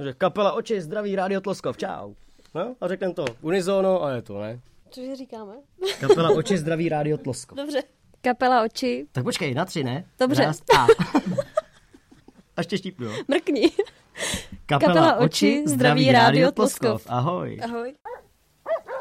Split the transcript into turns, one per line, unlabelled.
Že kapela Oči, zdraví Rádio Tloskov, čau. No a řekneme to unizono a je to, ne?
Cože říkáme?
Kapela Oči, zdraví Rádio Tloskov.
Dobře. Kapela Oči.
Tak počkej, na 3, ne?
Dobře.
Raz, a. Ještě štípnu, jo?
Mrkni.
Kapela Oči, zdraví Rádio Tloskov. Ahoj.
Ahoj.